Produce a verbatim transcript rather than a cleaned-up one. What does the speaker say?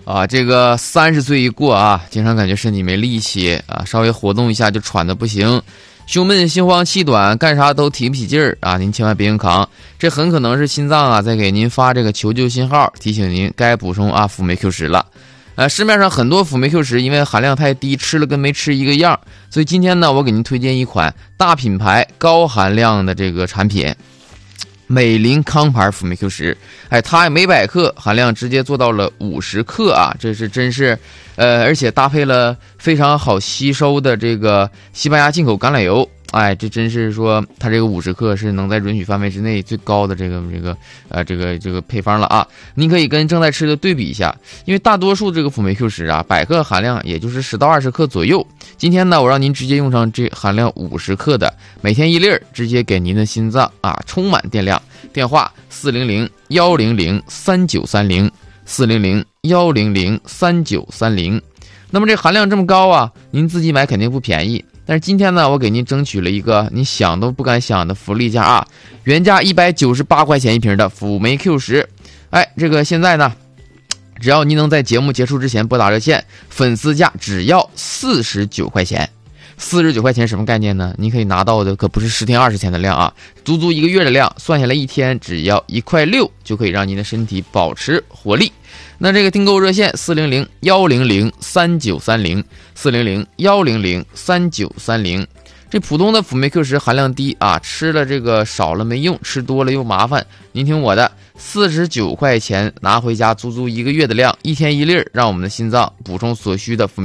啊，这个三十岁一过啊，经常感觉身体没力气啊，稍微活动一下就喘得不行，胸闷、心慌、气短，干啥都提不起劲儿啊！您千万别硬扛，这很可能是心脏啊在给您发这个求救信号，提醒您该补充啊辅酶 Q 十了。呃，市面上很多辅酶 Q 十因为含量太低，吃了跟没吃一个样，所以今天呢，我给您推荐一款大品牌高含量的这个产品。美林康牌辅酶 Q 十，哎，它每百克含量直接做到了五十克啊，这是真是，呃，而且搭配了非常好吸收的这个西班牙进口橄榄油，哎，这真是说它这个五十克是能在允许范围之内最高的这个这个呃这个这个配方了啊！您可以跟正在吃的对比一下，因为大多数这个辅酶 Q 十啊，百克含量也就是十到二十克左右。今天呢，我让您直接用上这含量五十克的，每天一粒儿，直接给您的心脏啊充满电量。电话四零零幺零零三九三零四零零幺零零三九三零。那么这含量这么高啊，您自己买肯定不便宜。但是今天呢，我给您争取了一个你想都不敢想的福利价啊，原价一百九十八块钱一瓶的辅酶 Q 十，哎，这个现在呢，只要您能在节目结束之前拨打热线，粉丝价只要四十九块钱。四十九块钱什么概念呢？你可以拿到的可不是十天二十天的量啊，足足一个月的量，算下来一天只要一块六，就可以让您的身体保持活力。那这个订购热线四零零幺零零三九三零四零零幺零零三九三零。这普通的辅酶 Q 十含量低啊，吃了这个少了没用，吃多了又麻烦。您听我的，四十九块钱拿回家足足一个月的量，一天一粒，让我们的心脏补充所需的辅酶。